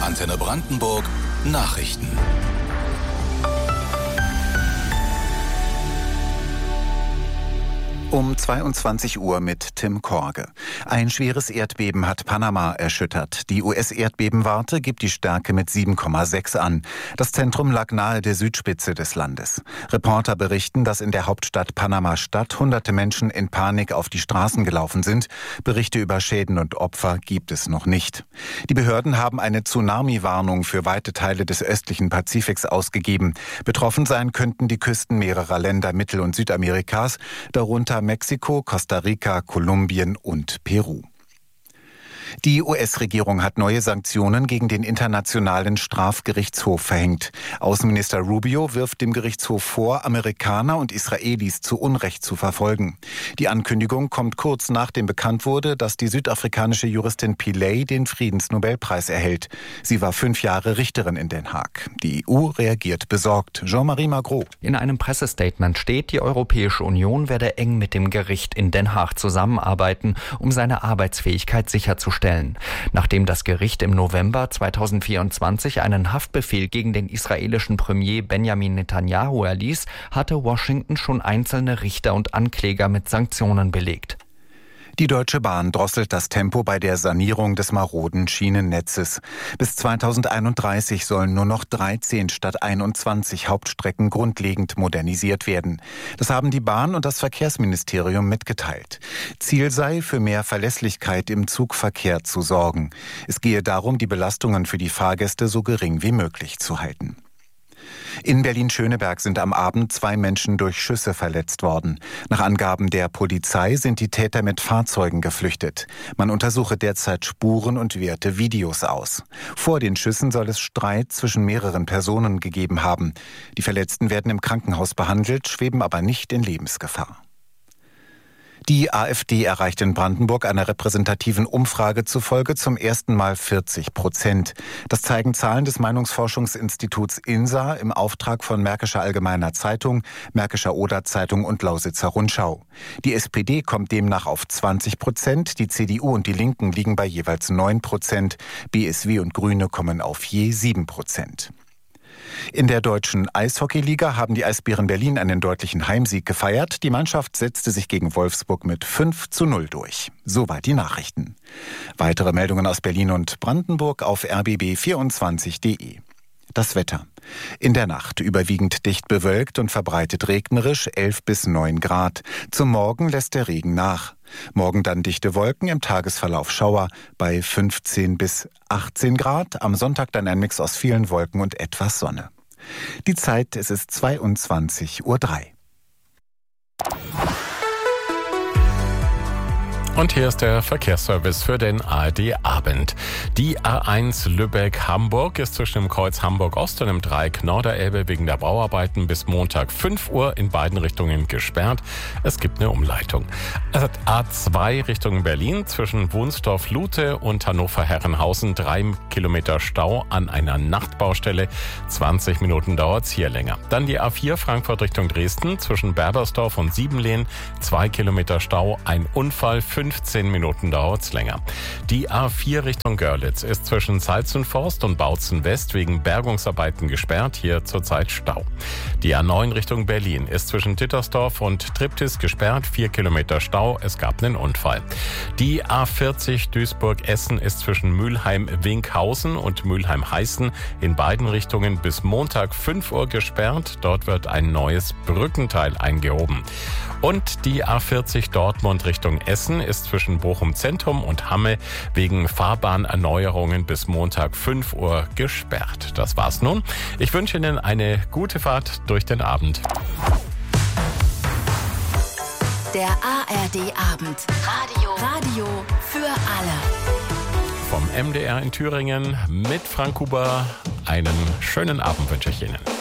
Antenne Brandenburg Nachrichten. Um 22 Uhr mit Tim Korge. Ein schweres Erdbeben hat Panama erschüttert. Die US-Erdbebenwarte gibt die Stärke mit 7,6 an. Das Zentrum lag nahe der Südspitze des Landes. Reporter berichten, dass in der Hauptstadt Panama-Stadt hunderte Menschen in Panik auf die Straßen gelaufen sind. Berichte über Schäden und Opfer gibt es noch nicht. Die Behörden haben eine Tsunami-Warnung für weite Teile des östlichen Pazifiks ausgegeben. Betroffen sein könnten die Küsten mehrerer Länder Mittel- und Südamerikas, darunter Mexiko, Costa Rica, Kolumbien und Peru. Die US-Regierung hat neue Sanktionen gegen den Internationalen Strafgerichtshof verhängt. Außenminister Rubio wirft dem Gerichtshof vor, Amerikaner und Israelis zu Unrecht zu verfolgen. Die Ankündigung kommt kurz nachdem bekannt wurde, dass die südafrikanische Juristin Pillay den Friedensnobelpreis erhält. Sie war 5 Jahre Richterin in Den Haag. Die EU reagiert besorgt. Jean-Marie Magro. In einem Pressestatement steht, die Europäische Union werde eng mit dem Gericht in Den Haag zusammenarbeiten, um seine Arbeitsfähigkeit sicherzustellen. Nachdem das Gericht im November 2024 einen Haftbefehl gegen den israelischen Premier Benjamin Netanyahu erließ, hatte Washington schon einzelne Richter und Ankläger mit Sanktionen belegt. Die Deutsche Bahn drosselt das Tempo bei der Sanierung des maroden Schienennetzes. Bis 2031 sollen nur noch 13 statt 21 Hauptstrecken grundlegend modernisiert werden. Das haben die Bahn und das Verkehrsministerium mitgeteilt. Ziel sei, für mehr Verlässlichkeit im Zugverkehr zu sorgen. Es gehe darum, die Belastungen für die Fahrgäste so gering wie möglich zu halten. In Berlin-Schöneberg sind am Abend 2 Menschen durch Schüsse verletzt worden. Nach Angaben der Polizei sind die Täter mit Fahrzeugen geflüchtet. Man untersuche derzeit Spuren und werte Videos aus. Vor den Schüssen soll es Streit zwischen mehreren Personen gegeben haben. Die Verletzten werden im Krankenhaus behandelt, schweben aber nicht in Lebensgefahr. Die AfD erreicht in Brandenburg einer repräsentativen Umfrage zufolge zum ersten Mal 40%. Das zeigen Zahlen des Meinungsforschungsinstituts INSA im Auftrag von Märkischer Allgemeiner Zeitung, Märkischer Oder-Zeitung und Lausitzer Rundschau. Die SPD kommt demnach auf 20%, die CDU und die Linken liegen bei jeweils 9%, BSW und Grüne kommen auf je 7%. In der deutschen Eishockeyliga haben die Eisbären Berlin einen deutlichen Heimsieg gefeiert. Die Mannschaft setzte sich gegen Wolfsburg mit 5:0 durch. Soweit die Nachrichten. Weitere Meldungen aus Berlin und Brandenburg auf rbb24.de. Das Wetter. In der Nacht überwiegend dicht bewölkt und verbreitet regnerisch, 11 bis 9 Grad. Zum Morgen lässt der Regen nach. Morgen dann dichte Wolken, im Tagesverlauf Schauer bei 15 bis 18 Grad. Am Sonntag dann ein Mix aus vielen Wolken und etwas Sonne. Die Zeit, es ist 22:03 Uhr. Und hier ist der Verkehrsservice für den ARD-Abend. Die A1 Lübeck-Hamburg ist zwischen dem Kreuz Hamburg-Ost und dem Dreieck Norderelbe wegen der Bauarbeiten bis Montag 5 Uhr in beiden Richtungen gesperrt. Es gibt eine Umleitung. A2 Richtung Berlin zwischen Wunsdorf-Lute und Hannover-Herrenhausen 3 Kilometer Stau an einer Nachtbaustelle. 20 Minuten dauert's hier länger. Dann die A4 Frankfurt Richtung Dresden zwischen Berbersdorf und Siebenlehn 2 Kilometer Stau, ein Unfall, 15 Minuten dauert's länger. Die A4 Richtung Görlitz ist zwischen Salzenforst und Bautzen West wegen Bergungsarbeiten gesperrt, hier zurzeit Stau. Die A9 Richtung Berlin ist zwischen Dittersdorf und Triptis gesperrt, 4 Kilometer Stau, es gab einen Unfall. Die A40 Duisburg-Essen ist zwischen Mülheim-Winkhausen und Mülheim-Heißen in beiden Richtungen bis Montag 5 Uhr gesperrt, dort wird ein neues Brückenteil eingehoben. Und die A40 Dortmund Richtung Essen ist zwischen Bochum Zentrum und Hamme wegen Fahrbahnerneuerungen bis Montag 5 Uhr gesperrt. Das war's nun. Ich wünsche Ihnen eine gute Fahrt durch den Abend. Der ARD-Abend. Radio für alle. Vom MDR in Thüringen mit Frank Huber. Einen schönen Abend wünsche ich Ihnen.